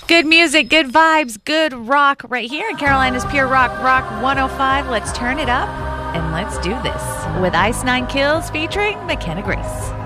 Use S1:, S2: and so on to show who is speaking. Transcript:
S1: Good music, good vibes, good rock right here in Carolina's Pure Rock, Rock 105. Let's turn it up and let's do this with Ice Nine Kills featuring McKenna Grace.